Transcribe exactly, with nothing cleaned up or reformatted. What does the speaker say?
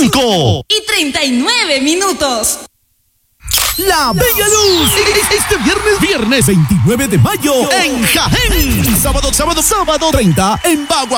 cinco y treinta y nueve minutos. La Bella Luz, este viernes, viernes veintinueve de mayo, en Jaén. Sábado, sábado, sábado treinta, en Bagua.